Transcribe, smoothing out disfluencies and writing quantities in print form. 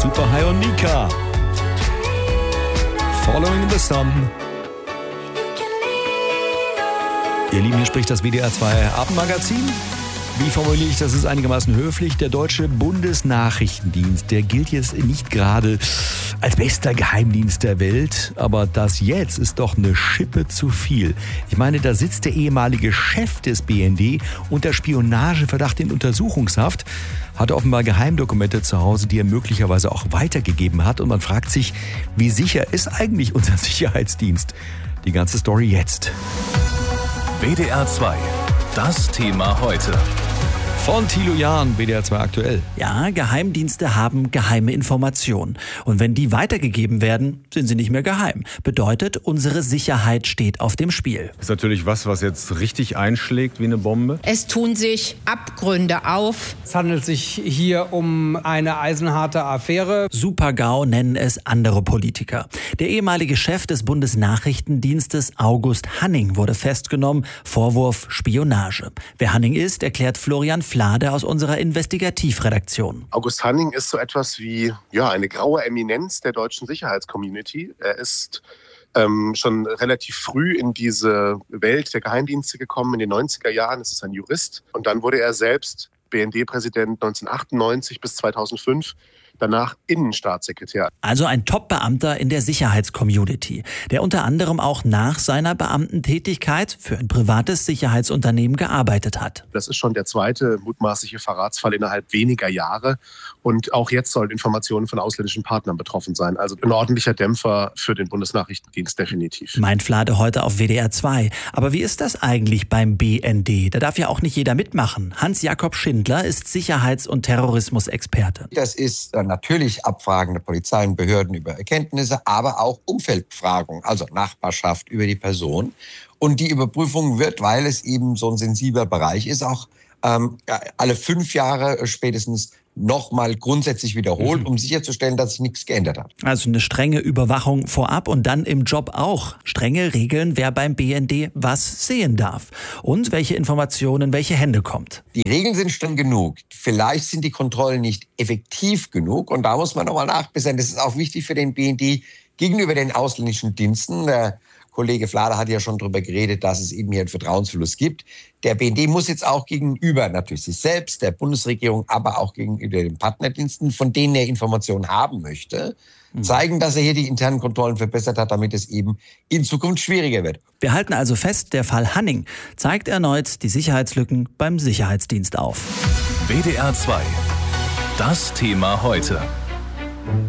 Super High und Nika. Following the Sun. Ihr Lieben, hier spricht das WDR 2 Abendmagazin. Wie formuliere ich das? Ist einigermaßen höflich. Der deutsche Bundesnachrichtendienst, der gilt jetzt nicht gerade als bester Geheimdienst der Welt. Aber das jetzt ist doch eine Schippe zu viel. Ich meine, da sitzt der ehemalige Chef des BND unter Spionageverdacht in Untersuchungshaft, hatte offenbar Geheimdokumente zu Hause, die er möglicherweise auch weitergegeben hat. Und man fragt sich, wie sicher ist eigentlich unser Sicherheitsdienst? Die ganze Story jetzt. WDR 2, das Thema heute. Von Thilo Jahn, WDR 2 aktuell. Ja, Geheimdienste haben geheime Informationen. Und wenn die weitergegeben werden, sind sie nicht mehr geheim. Bedeutet, unsere Sicherheit steht auf dem Spiel. Das ist natürlich was jetzt richtig einschlägt wie eine Bombe. Es tun sich Abgründe auf. Es handelt sich hier um eine eisenharte Affäre. Super-GAU nennen es andere Politiker. Der ehemalige Chef des Bundesnachrichtendienstes August Hanning wurde festgenommen. Vorwurf Spionage. Wer Hanning ist, erklärt Florian Flade aus unserer Investigativredaktion. August Hanning ist so etwas wie eine graue Eminenz der deutschen Sicherheitscommunity. Er ist schon relativ früh in diese Welt der Geheimdienste gekommen, in den 90er Jahren. Es ist ein Jurist. Und dann wurde er selbst BND-Präsident 1998 bis 2005. Danach Innenstaatssekretär. Also ein Top-Beamter in der Sicherheitscommunity, der unter anderem auch nach seiner Beamtentätigkeit für ein privates Sicherheitsunternehmen gearbeitet hat. Das ist schon der zweite mutmaßliche Verratsfall innerhalb weniger Jahre. Und auch jetzt sollen Informationen von ausländischen Partnern betroffen sein. Also ein ordentlicher Dämpfer für den Bundesnachrichtendienst definitiv. Meint Flade heute auf WDR 2. Aber wie ist das eigentlich beim BND? Da darf ja auch nicht jeder mitmachen. Hans-Jakob Schindler ist Sicherheits- und Terrorismusexperte. Das ist natürlich Abfragen der Polizei und Behörden über Erkenntnisse, aber auch Umfeldbefragung, also Nachbarschaft über die Person. Und die Überprüfung wird, weil es eben so ein sensibler Bereich ist, auch alle 5 Jahre spätestens nochmal grundsätzlich wiederholt, um sicherzustellen, dass sich nichts geändert hat. Also eine strenge Überwachung vorab und dann im Job auch. Strenge Regeln, wer beim BND was sehen darf und welche Informationen in welche Hände kommt. Die Regeln sind streng genug. Vielleicht sind die Kontrollen nicht effektiv genug und da muss man nochmal nachbessern. Das ist auch wichtig für den BND gegenüber den ausländischen Diensten. Der Kollege Flade hat ja schon darüber geredet, dass es eben hier einen Vertrauensverlust gibt. Der BND muss jetzt auch gegenüber natürlich sich selbst, der Bundesregierung, aber auch gegenüber den Partnerdiensten, von denen er Informationen haben möchte, zeigen, dass er hier die internen Kontrollen verbessert hat, damit es eben in Zukunft schwieriger wird. Wir halten also fest, der Fall Hanning zeigt erneut die Sicherheitslücken beim Sicherheitsdienst auf. WDR 2, das Thema heute.